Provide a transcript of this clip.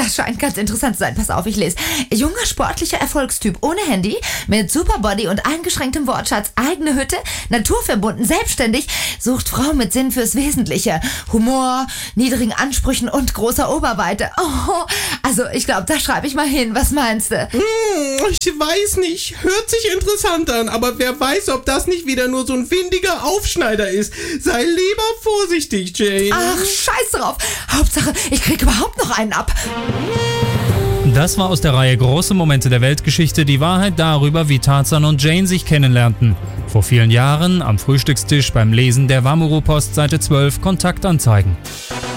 das scheint ganz interessant zu sein. Pass auf, ich lese. Junger, sportlicher Erfolgstyp ohne Handy, mit Superbody und eingeschränktem Wortschatz, eigene Hütte, naturverbunden, selbstständig, sucht Frau mit Sinn fürs Wesentliche. Humor, niedrigen Ansprüchen und großer Oberweite. Oh, also ich glaube, da schreibe ich mal hin. Was meinst du? Ich weiß nicht. Hört sich interessant an, aber wer weiß, ob das nicht wieder nur so ein windiger Aufschneider ist. Sei lieber vorsichtig, Jane. Ach, scheiß drauf. Hauptsache, ich krieg überhaupt noch einen ab. Das war aus der Reihe Große Momente der Weltgeschichte die Wahrheit darüber, wie Tarzan und Jane sich kennenlernten. Vor vielen Jahren am Frühstückstisch beim Lesen der Wamuru Post, Seite 12, Kontaktanzeigen.